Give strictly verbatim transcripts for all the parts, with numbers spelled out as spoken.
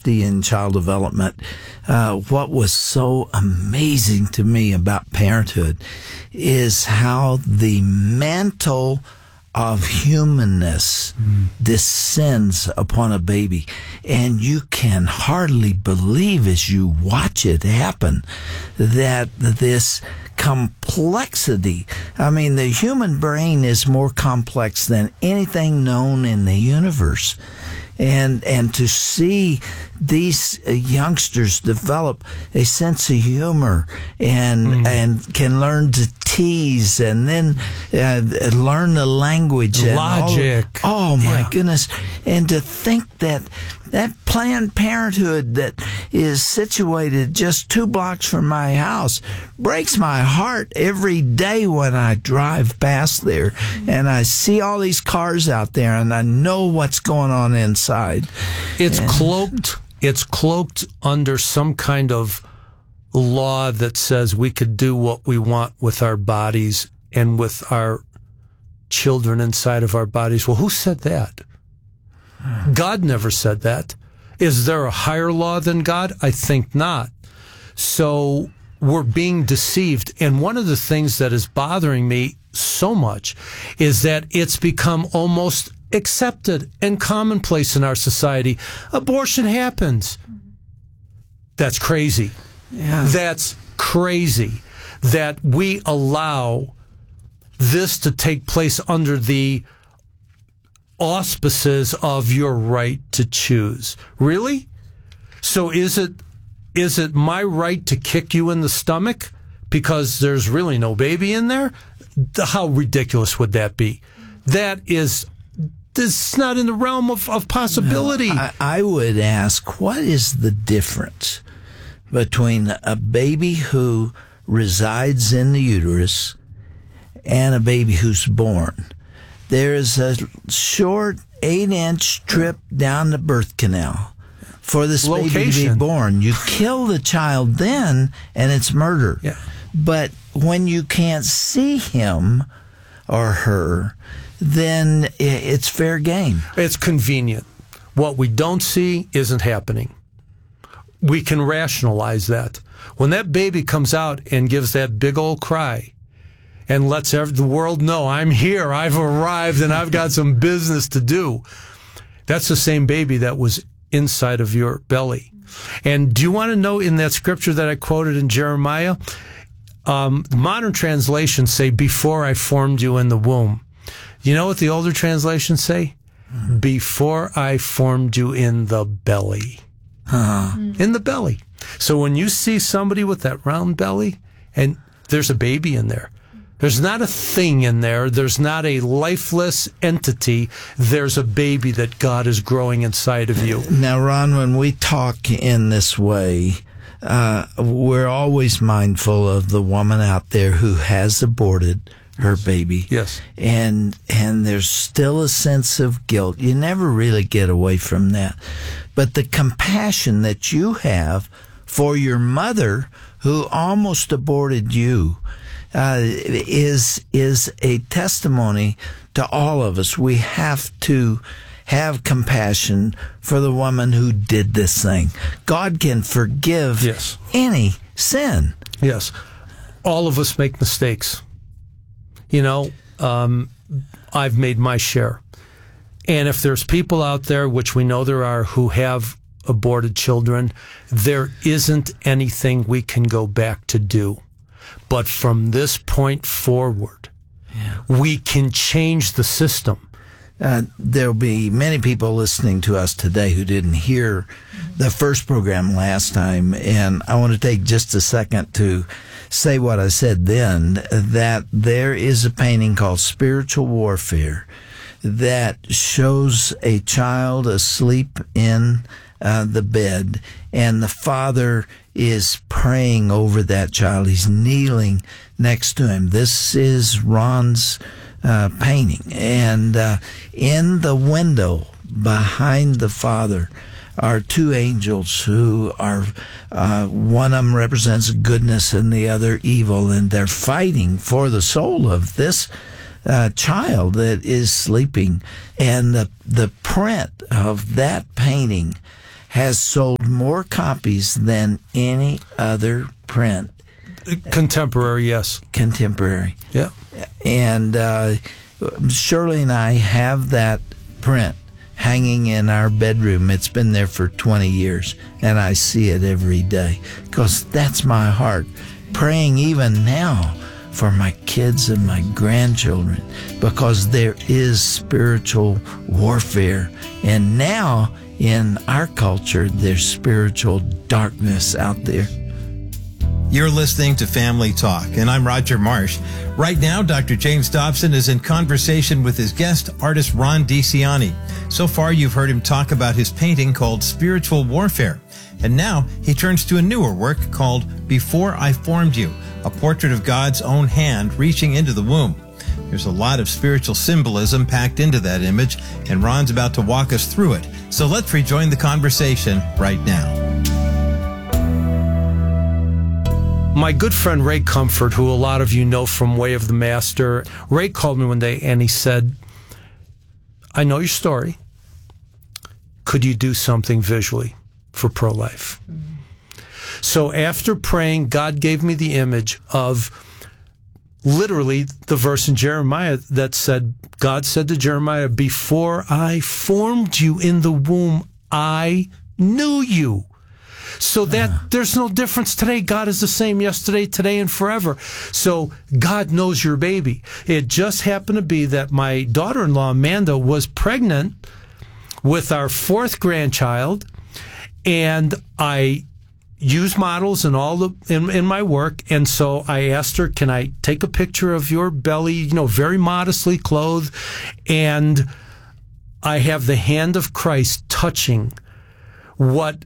sixty in child development, uh, what was so amazing to me about parenthood is how the mantle of humanness mm. descends upon a baby. And you can hardly believe as you watch it happen that this complexity, I mean, the human brain is more complex than anything known in the universe. And and to see these uh, youngsters develop a sense of humor and mm. and can learn to tease and then uh, learn the language and logic. All, oh my yeah. goodness! And to think that that Planned Parenthood that is situated just two blocks from my house breaks my heart every day when I drive past there and I see all these cars out there and I know what's going on inside. It's and, cloaked. It's cloaked under some kind of law that says we could do what we want with our bodies and with our children inside of our bodies. Well, who said that? God never said that. Is there a higher law than God? I think not. So we're being deceived. And one of the things that is bothering me so much is that it's become almost accepted and commonplace in our society. Abortion happens. That's crazy. Yeah. That's crazy that we allow this to take place under the auspices of your right to choose. Really? So is it is it my right to kick you in the stomach because there's really no baby in there? How ridiculous would that be? That is this is not in the realm of, of possibility. No, I, I would ask, what is the difference between a baby who resides in the uterus and a baby who's born? There is a short eight-inch trip down the birth canal for this Location. baby to be born. You kill the child then, and it's murder. Yeah. But when you can't see him or her, then it's fair game. It's convenient. What we don't see isn't happening. We can rationalize that. When that baby comes out and gives that big old cry, and lets the world know, I'm here, I've arrived, and I've got some business to do. That's the same baby that was inside of your belly. And do you want to know in that scripture that I quoted in Jeremiah? Um, modern translations say, before I formed you in the womb. You know what the older translations say? Mm-hmm. Before I formed you in the belly. Uh-huh. In the belly. So when you see somebody with that round belly, and there's a baby in there, there's not a thing in there. There's not a lifeless entity. There's a baby that God is growing inside of you. Now, Ron, when we talk in this way, uh, we're always mindful of the woman out there who has aborted her baby. Yes. And, and there's still a sense of guilt. You never really get away from that. But the compassion that you have for your mother who almost aborted you, Uh, is is a testimony to all of us. We have to have compassion for the woman who did this thing. God can forgive yes. any sin. Yes. All of us make mistakes. You know, um, I've made my share. And if there's people out there, which we know there are, who have aborted children, there isn't anything we can go back to do. But from this point forward, yeah. we can change the system. Uh, there'll be many people listening to us today who didn't hear the first program last time, and I want to take just a second to say what I said then, that there is a painting called Spiritual Warfare that shows a child asleep in uh, the bed, and the father is praying over that child. He's kneeling next to him. This is Ron's uh, painting. And uh, in the window behind the father are two angels who are, uh, one of them represents goodness and the other evil, and they're fighting for the soul of this uh, child that is sleeping. And the, the print of that painting has sold more copies than any other print. Contemporary, yes. Contemporary. Yeah. And uh, Shirley and I have that print hanging in our bedroom. It's been there for twenty years, and I see it every day because that's my heart. Praying even now for my kids and my grandchildren, because there is spiritual warfare. And now in our culture, there's spiritual darkness out there. You're listening to Family Talk, and I'm Roger Marsh. Right now, Doctor James Dobson is in conversation with his guest, artist Ron DiCianni. So far, you've heard him talk about his painting called Spiritual Warfare. And now, he turns to a newer work called Before I Formed You, a portrait of God's own hand reaching into the womb. There's a lot of spiritual symbolism packed into that image, and Ron's about to walk us through it. So let's rejoin the conversation right now. My good friend Ray Comfort, who a lot of you know from Way of the Master, Ray called me one day and he said, I know your story. Could you do something visually for pro-life? Mm-hmm. So after praying, God gave me the image of literally the verse in Jeremiah that said, God said to Jeremiah, before I formed you in the womb, I knew you. So that uh. there's no difference today. God is the same yesterday, today, and forever. So God knows your baby. It just happened to be that my daughter-in-law, Amanda, was pregnant with our fourth grandchild, and I use models and all the in, in my work, and so I asked her, can I take a picture of your belly, you know, very modestly clothed, and I have the hand of Christ touching what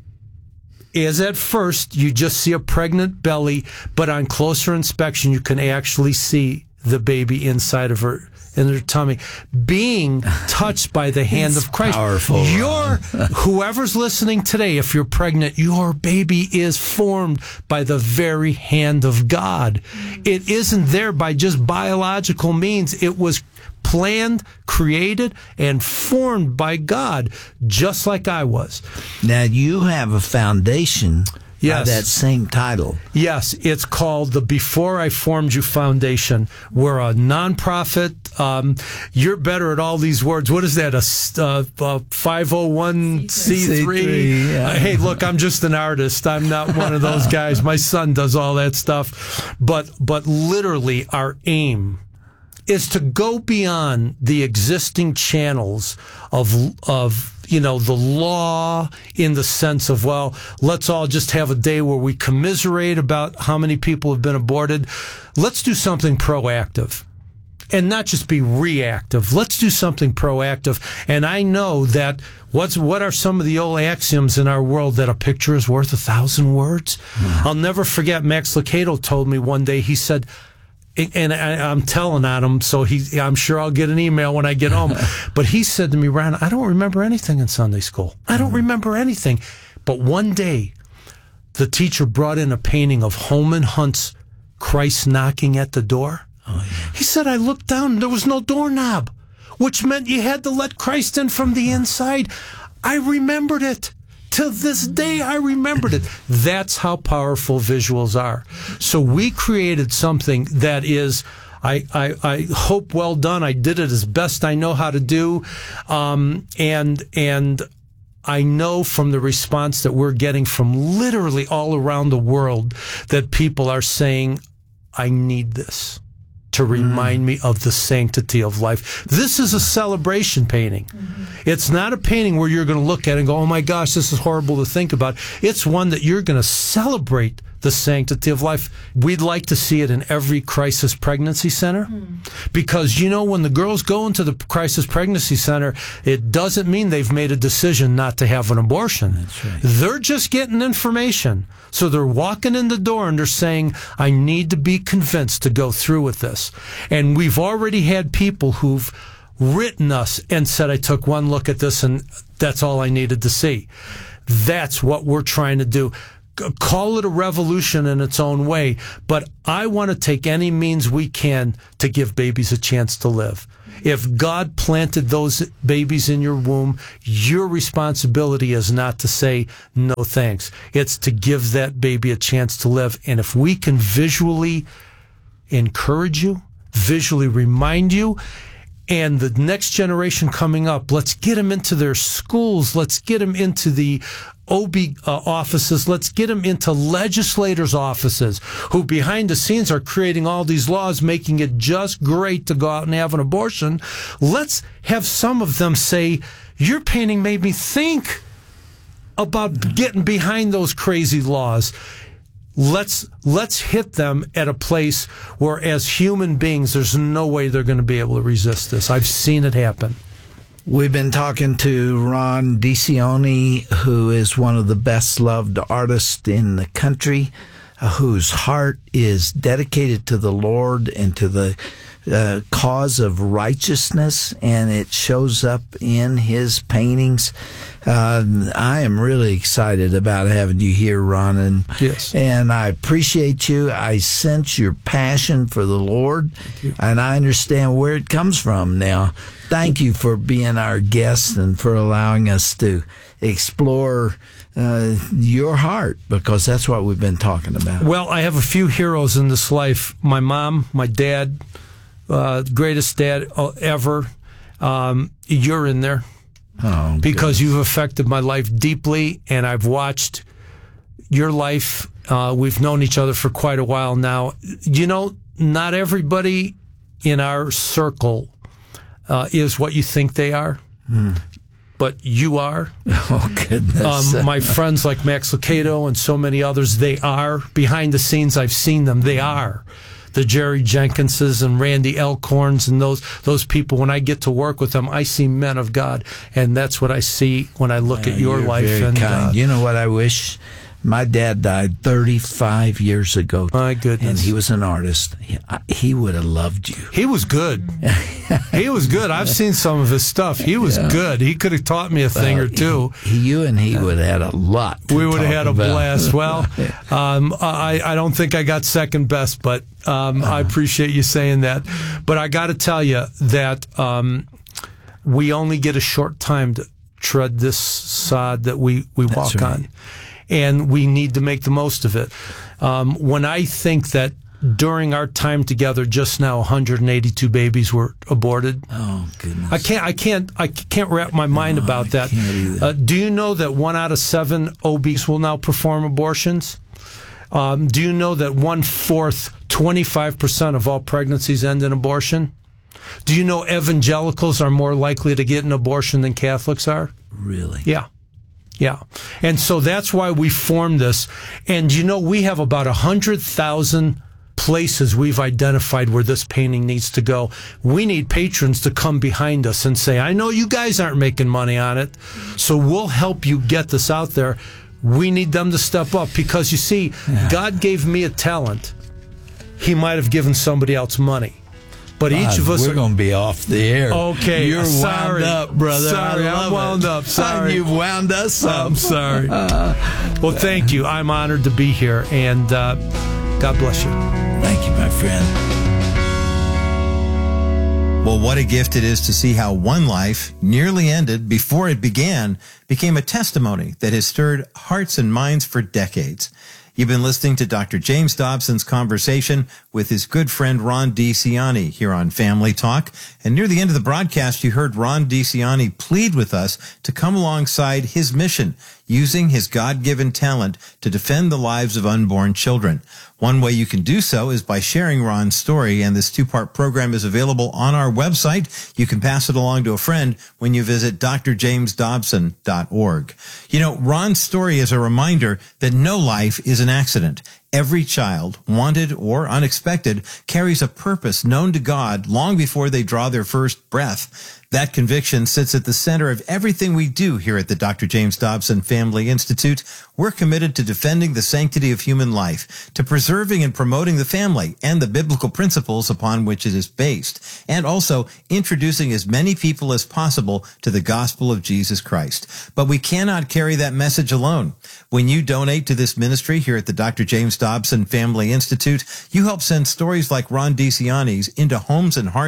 is at first you just see a pregnant belly, but on closer inspection you can actually see the baby inside of her, in her tummy, being touched by the hand it's of Christ. Powerful. Your whoever's listening today, if you're pregnant, your baby is formed by the very hand of God. It isn't there by just biological means. It was planned, created, and formed by God, just like I was. Now, you have a foundation yes. by that same title. Yes, it's called the Before I Formed You Foundation. We're a nonprofit. Um, you're better at all these words. What is that, a, uh, a five oh one c three? Yeah. Uh, hey, look, I'm just an artist. I'm not one of those guys. My son does all that stuff. But, but literally, our aim is to go beyond the existing channels of, of, you know, the law in the sense of, well, let's all just have a day where we commiserate about how many people have been aborted. Let's do something proactive and not just be reactive. Let's do something proactive. And I know that what's, what are some of the old axioms in our world that a picture is worth a thousand words? Mm. I'll never forget Max Lucado told me one day, he said, and I, I'm telling on him, so he, I'm sure I'll get an email when I get home. But he said to me, Ron, I don't remember anything in Sunday school. I don't remember anything. But one day, the teacher brought in a painting of Holman Hunt's Christ knocking at the door. Oh, yeah. He said, I looked down and there was no doorknob, which meant you had to let Christ in from the inside. I remembered it. To this day, I remembered it. That's how powerful visuals are. So we created something that is, I, I, I hope well done. I did it as best I know how to do. Um, and, and I know from the response that we're getting from literally all around the world that people are saying, I need this to remind mm. me of the sanctity of life. This is a celebration painting. Mm-hmm. It's not a painting where you're going to look at it and go, oh my gosh, this is horrible to think about. It's one that you're going to celebrate the sanctity of life. We'd like to see it in every crisis pregnancy center mm. because, you know, when the girls go into the crisis pregnancy center, it doesn't mean they've made a decision not to have an abortion. That's right. They're just getting information. So they're walking in the door and they're saying, I need to be convinced to go through with this. And we've already had people who've written us and said, I took one look at this and that's all I needed to see. That's what we're trying to do. Call it a revolution in its own way, but I want to take any means we can to give babies a chance to live. If God planted those babies in your womb, your responsibility is not to say no thanks. It's to give that baby a chance to live. And if we can visually encourage you, visually remind you, and the next generation coming up, let's get them into their schools. Let's get them into the O B uh, offices. Let's get them into legislators' offices who behind the scenes are creating all these laws, making it just great to go out and have an abortion. Let's have some of them say, your painting made me think about getting behind those crazy laws. Let's let's hit them at a place where, as human beings, there's no way they're going to be able to resist this. I've seen it happen. We've been talking to Ron DeCioni, who is one of the best-loved artists in the country, uh, whose heart is dedicated to the Lord and to the uh, cause of righteousness, and it shows up in his paintings. Uh, I am really excited about having you here, Ron, and, yes. and I appreciate you. I sense your passion for the Lord, and I understand where it comes from now. Thank you for being our guest and for allowing us to explore uh, your heart, because that's what we've been talking about. Well, I have a few heroes in this life. My mom, my dad, uh, greatest dad ever. Um, you're in there. Oh, because goodness. You've affected my life deeply, and I've watched your life. Uh, we've known each other for quite a while now. You know, not everybody in our circle uh, is what you think they are, mm. but you are. Oh, goodness. Um, my friends like Max Lucado and so many others, they are. Behind the scenes, I've seen them. They are. The Jerry Jenkinses and Randy Elkhorns and those those people, when I get to work with them, I see men of God, and that's what I see when I look uh, at your you're life. Very and kind. Uh, you know what I wish? My dad died thirty-five years ago. My goodness. And he was an artist. He, he would have loved you. He was good. He was good. I've seen some of his stuff. He was yeah. good. He could have taught me a thing uh, or two. He, you and he would have had a lot to We would have had a about. blast. Well, um, I, I don't think I got second best, but um, uh, I appreciate you saying that. But I got to tell you that um, we only get a short time to tread this sod that we, we walk right. on. And we need to make the most of it. Um, when I think that during our time together, just now, one hundred eighty-two babies were aborted. Oh goodness! I can't, I can't, I can't wrap my mind no, about I that. Can't uh, do you know that one out of seven O Bs will now perform abortions? Um, do you know that one fourth, twenty-five percent of all pregnancies end in abortion? Do you know evangelicals are more likely to get an abortion than Catholics are? Really? Yeah. Yeah. And so that's why we formed this. And, you know, we have about one hundred thousand places we've identified where this painting needs to go. We need patrons to come behind us and say, I know you guys aren't making money on it, so we'll help you get this out there. We need them to step up because, you see, yeah. God gave me a talent. He might have given somebody else money. But each God, of us we're are going to be off the air. Okay, you're sorry. wound up, brother. Sorry, I I'm wound it. up. Sorry, you've wound us up. I'm sorry. Well, thank you. I'm honored to be here, and uh, God bless you. Thank you, my friend. Well, what a gift it is to see how one life, nearly ended before it began, became a testimony that has stirred hearts and minds for decades. You've been listening to Doctor James Dobson's conversation with his good friend Ron DeCioni here on Family Talk. And near the end of the broadcast, you heard Ron DeCioni plead with us to come alongside his mission, using his God-given talent to defend the lives of unborn children. One way you can do so is by sharing Ron's story, and this two-part program is available on our website. You can pass it along to a friend when you visit d r james dobson dot org. You know, Ron's story is a reminder that no life is an accident. Every child, wanted or unexpected, carries a purpose known to God long before they draw their first breath. That conviction sits at the center of everything we do here at the Doctor James Dobson Family Institute. We're committed to defending the sanctity of human life, to preserving and promoting the family and the biblical principles upon which it is based, and also introducing as many people as possible to the gospel of Jesus Christ. But we cannot carry that message alone. When you donate to this ministry here at the Doctor James Dobson Family Institute, you help send stories like Ron DeCioni's into homes and hearts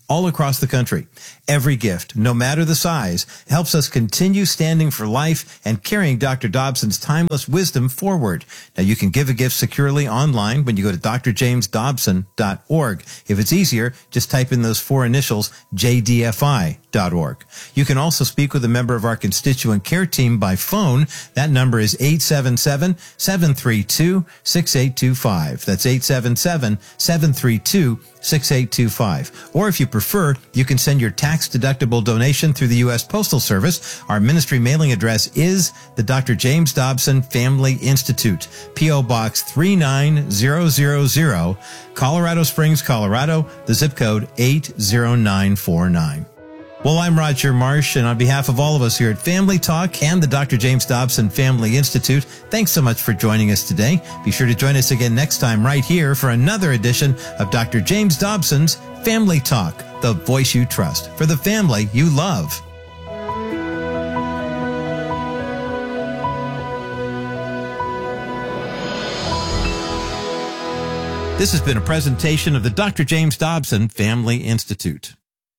all across the country. Every gift, no matter the size, helps us continue standing for life and carrying Doctor Dobson's timeless wisdom forward. Now, you can give a gift securely online when you go to d r james dobson dot org. If it's easier, just type in those four initials, j d f i dot org. You can also speak with a member of our constituent care team by phone. That number is eight seven seven, seven three two, six eight two five. That's eight seven seven, seven three two, six eight two five. Or if you prefer, you can send your tax-deductible donation through the U S Postal Service. Our ministry mailing address is the Doctor James Dobson Family Institute, P O. Box three nine zero zero zero, Colorado Springs, Colorado, the zip code eight zero nine four nine. Well, I'm Roger Marsh, and on behalf of all of us here at Family Talk and the Doctor James Dobson Family Institute, thanks so much for joining us today. Be sure to join us again next time right here for another edition of Doctor James Dobson's Family Talk, the voice you trust for the family you love. This has been a presentation of the Doctor James Dobson Family Institute.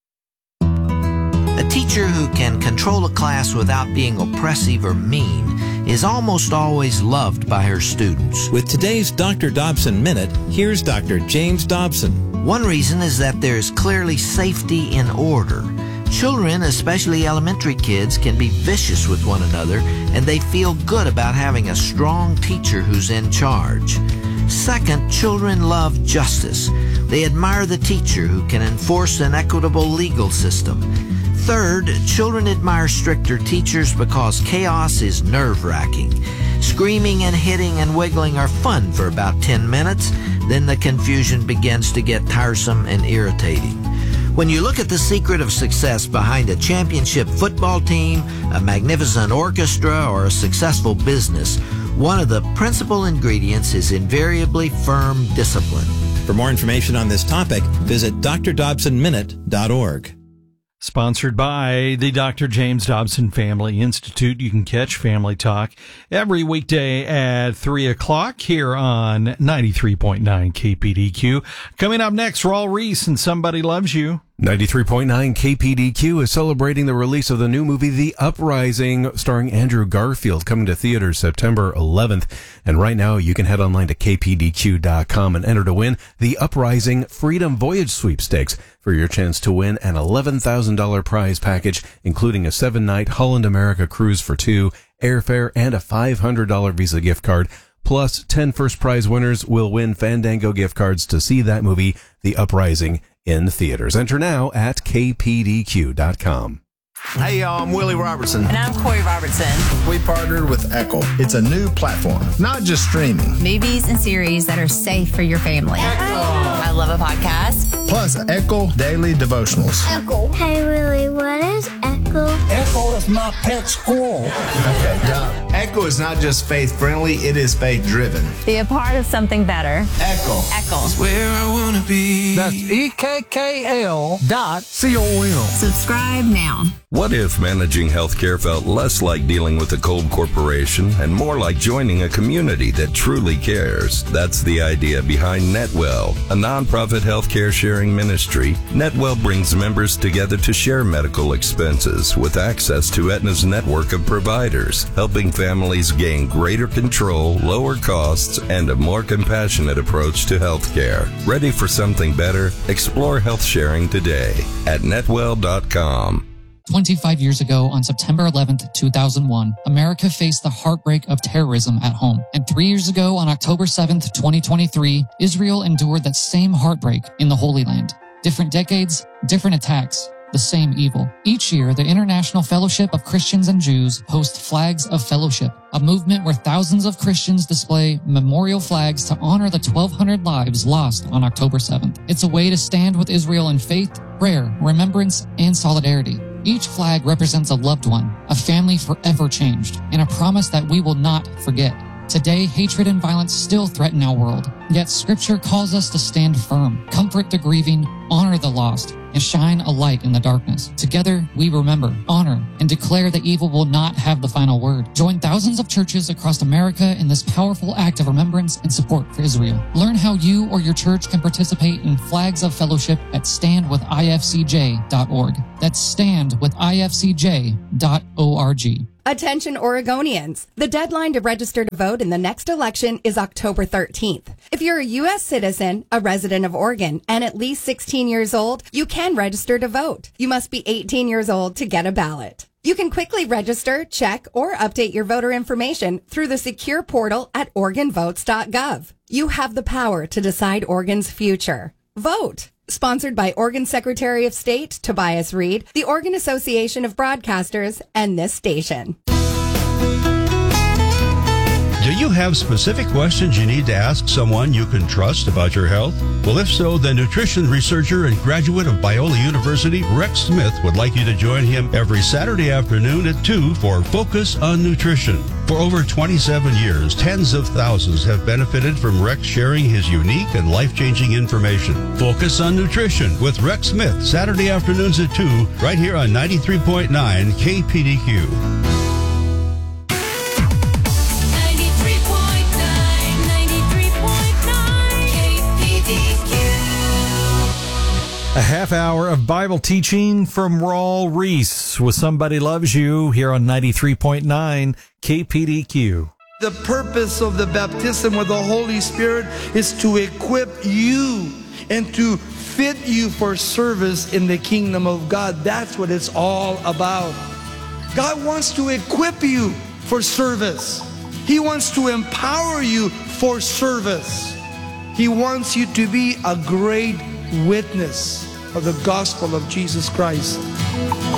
A teacher who can control a class without being oppressive or mean is almost always loved by her students. With today's Doctor Dobson Minute, here's Doctor James Dobson. One reason is that there is clearly safety in order. Children, especially elementary kids, can be vicious with one another, and they feel good about having a strong teacher who's in charge. Second, children love justice. They admire the teacher who can enforce an equitable legal system. Third, children admire stricter teachers because chaos is nerve-wracking. Screaming and hitting and wiggling are fun for about ten minutes, then the confusion begins to get tiresome and irritating. When you look at the secret of success behind a championship football team, a magnificent orchestra, or a successful business, one of the principal ingredients is invariably firm discipline. For more information on this topic, visit d r dobson minute dot org. Sponsored by the Doctor James Dobson Family Institute. You can catch Family Talk every weekday at three o'clock here on ninety-three point nine K P D Q. Coming up next, Raul Reese and Somebody Loves You. ninety-three point nine K P D Q is celebrating the release of the new movie The Uprising, starring Andrew Garfield, coming to theaters September eleventh. And right now, you can head online to k p d q dot com and enter to win The Uprising Freedom Voyage Sweepstakes for your chance to win an eleven thousand dollars prize package, including a seven-night Holland America cruise for two, airfare, and a five hundred dollars Visa gift card. Plus, ten first prize winners will win Fandango gift cards to see that movie, The Uprising, in theaters. Enter now at k p d q dot com. Hey, y'all, I'm Willie Robertson. And I'm Corey Robertson. We partnered with Echo. It's a new platform, not just streaming. Movies and series that are safe for your family. Echo. I love a podcast. Plus, Echo Daily Devotionals. Echo. Hey, Willie, what is Echo? Echo is my pet squirrel. Okay, Doc. Echo is not just faith-friendly, it is faith-driven. Be a part of something better. Echo. Echo. It's where I want to be. That's E K K L dot C O M. Subscribe now. What if managing healthcare felt less like dealing with a cold corporation and more like joining a community that truly cares? That's the idea behind NetWell, a nonprofit healthcare sharing ministry. NetWell brings members together to share medical expenses with access to Aetna's network of providers, helping families gain greater control, lower costs, and a more compassionate approach to healthcare. Ready for something better? Explore health sharing today at netwell dot com. twenty-five years ago, on September eleventh, two thousand one, America faced the heartbreak of terrorism at home. And three years ago, on October seventh, twenty twenty-three, Israel endured that same heartbreak in the Holy Land. Different decades, different attacks, the same evil. Each year, the International Fellowship of Christians and Jews hosts Flags of Fellowship, a movement where thousands of Christians display memorial flags to honor the twelve hundred lives lost on October seventh. It's a way to stand with Israel in faith, prayer, remembrance, and solidarity. Each flag represents a loved one, a family forever changed, and a promise that we will not forget. Today, hatred and violence still threaten our world, yet Scripture calls us to stand firm, comfort the grieving, honor the lost, and shine a light in the darkness. Together, we remember, honor, and declare that evil will not have the final word. Join thousands of churches across America in this powerful act of remembrance and support for Israel. Learn how you or your church can participate in Flags of Fellowship at stand with I F C J dot org. That's stand with I F C J dot org. Attention Oregonians. The deadline to register to vote in the next election is October thirteenth. If you're a U S citizen, a resident of Oregon, and at least sixteen years old, you can register to vote. You must be eighteen years old to get a ballot. You can quickly register, check, or update your voter information through the secure portal at oregon votes dot gov. You have the power to decide Oregon's future. Vote. Sponsored by Oregon Secretary of State Tobias Reed, the Oregon Association of Broadcasters, and this station. Do you have specific questions you need to ask someone you can trust about your health? Well, if so, the nutrition researcher and graduate of Biola University, Rex Smith, would like you to join him every Saturday afternoon at two for Focus on Nutrition. For over twenty-seven years, tens of thousands have benefited from Rex sharing his unique and life-changing information. Focus on Nutrition with Rex Smith, Saturday afternoons at two, right here on ninety-three point nine K P D Q. A half hour of Bible teaching from Raul Reese with Somebody Loves You here on ninety-three point nine K P D Q. The purpose of the baptism with the Holy Spirit is to equip you and to fit you for service in the kingdom of God. That's what it's all about. God wants to equip you for service. He wants to empower you for service. He wants you to be a great witness of the gospel of Jesus Christ.